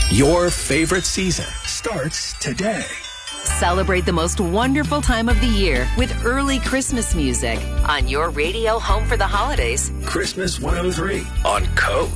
Your favorite season starts today. Celebrate the most wonderful time of the year with early Christmas music on your radio home for the holidays. Christmas 103 on Code.